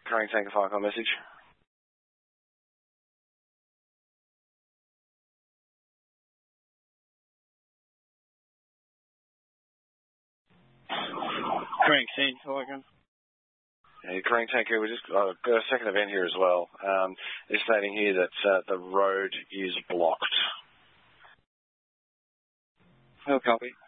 Crane Tanker 5 on message. Crane Tanker 5 again. Hey, Crane Tanker, we just got a second event here as well. They're stating here that the road is blocked. No copy.